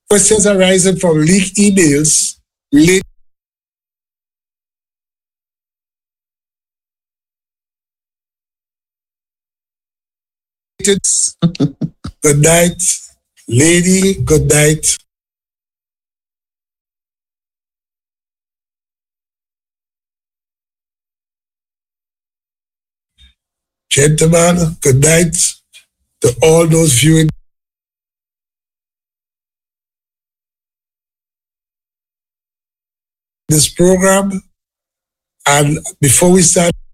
Questions arising from leaked emails related good night, lady, good night. Gentlemen, good night to all those viewing this program. And before we start